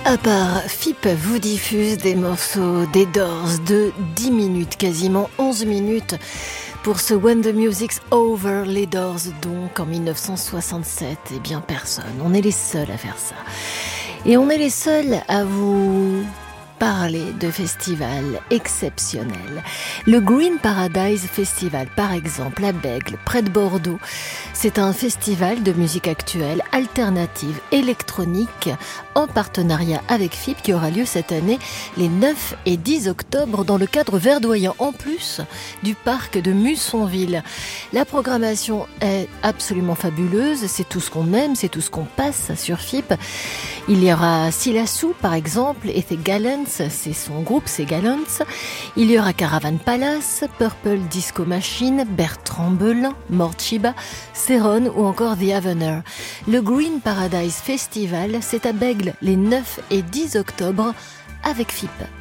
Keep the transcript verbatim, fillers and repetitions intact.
À part, F I P vous diffuse des morceaux des Doors de dix minutes, quasiment onze minutes, pour ce When the Music's Over, les Doors donc en dix-neuf cent soixante-sept. Eh bien personne, on est les seuls à faire ça. Et on est les seuls à vous parler de festivals exceptionnels. Le Green Paradise Festival, par exemple, à Bègles, près de Bordeaux, c'est un festival de musique actuelle, alternative, électronique, en partenariat avec F I P, qui aura lieu cette année les neuf et dix octobre dans le cadre verdoyant, en plus du parc de Mussonville. La programmation est absolument fabuleuse, c'est tout ce qu'on aime, c'est tout ce qu'on passe sur F I P. Il y aura Silassou, par exemple, et The Gallants, c'est son groupe, c'est Gallants. Il y aura Caravan Palace, Purple Disco Machine, Bertrand Belin, Morchiba, Céron ou encore The Avener. Le Green Paradise Festival, c'est à Bègles les neuf et dix octobre avec F I P.